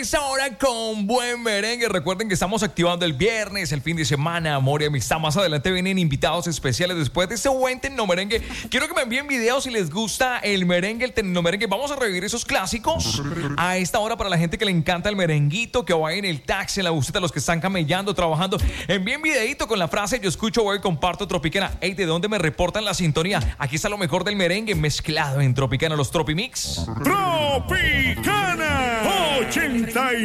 esta hora con buen merengue. Recuerden que estamos activando el viernes, el fin de semana, amor y amistad. Más adelante vienen invitados especiales después de este buen tecnomerengue. Quiero que me envíen videos si les gusta el merengue, el tecnomerengue. Vamos a revivir esos clásicos a esta hora para la gente que le encanta el merenguito, que va en el taxi, en la buseta, los que están camellando, trabajando. Envíen videito con la frase yo escucho, voy, comparto Tropicana. Ey, ¿de dónde me reportan la sintonía? Aquí está lo mejor del merengue mezclado en Tropicana, los Tropimix. Tropicana 89.